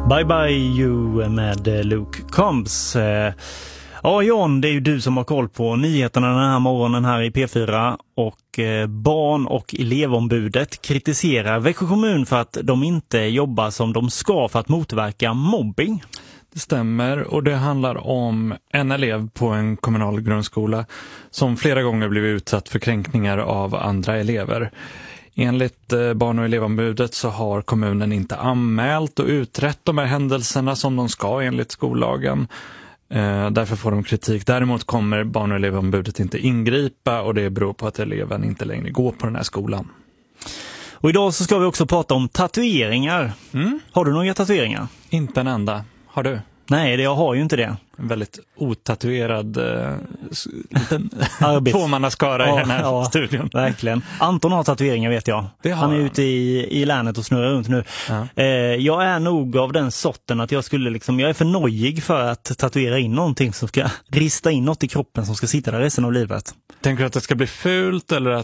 Bye Bye You med Luke Combs. Ja, John, det är ju du som har koll på nyheterna den här morgonen här i P4 och barn- och elevombudet kritiserar Växjö kommun för att de inte jobbar som de ska för att motverka mobbing. Det stämmer, och det handlar om en elev på en kommunal grundskola som flera gånger blivit utsatt för kränkningar av andra elever. Enligt barn- och elevombudet så har kommunen inte anmält och utrett de här händelserna som de ska enligt skollagen. Därför får de kritik. Däremot kommer barn- och elevombudet inte ingripa, och det beror på att eleven inte längre går på den här skolan. Och idag så ska vi också prata om tatueringar. Har du några tatueringar? Inte en enda. Har du? Nej, jag har ju inte det. En väldigt otatuerad liten tvåmannaskara i den här studion. Verkligen. Anton har tatueringar, vet jag. Han är ute i länet och snurrar runt nu. Ja. Jag är nog av den sorten att jag är för nojig för att tatuera in någonting som ska rista in något i kroppen som ska sitta där resten av livet. Tänker du att det ska bli fult eller